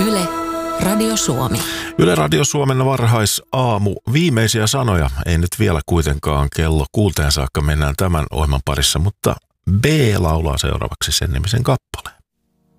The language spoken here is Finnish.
Yle, Radio Suomi. Yle Radio Suomen varhaisaamu. Viimeisiä sanoja. Ei nyt vielä kuitenkaan kello 6 saakka mennään tämän ohjelman parissa, mutta B laulaa seuraavaksi sen nimisen kappaleen.